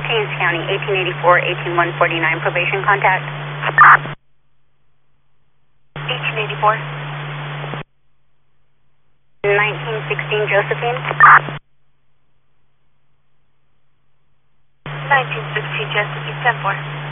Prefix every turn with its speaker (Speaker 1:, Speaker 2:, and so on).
Speaker 1: Haines County, 1884, 18149, probation contact.
Speaker 2: 1884.
Speaker 1: 1916 Josephine.
Speaker 2: 1916 Josephine, 10-4.